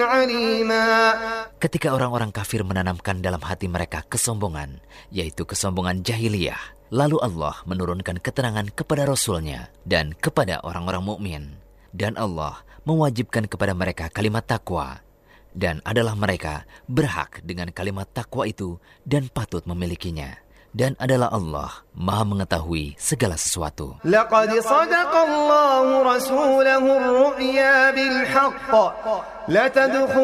Ketika orang-orang kafir menanamkan dalam hati mereka kesombongan, yaitu kesombongan jahiliyah, lalu Allah menurunkan keterangan kepada Rasul-Nya dan kepada orang-orang mukmin, dan Allah mewajibkan kepada mereka kalimat takwa, dan adalah mereka berhak dengan kalimat takwa itu dan patut memilikinya. Dan adalah Allah Maha mengetahui segala sesuatu. Laqad sadaqallahu rasulahu ar-ru'ya bil haqq la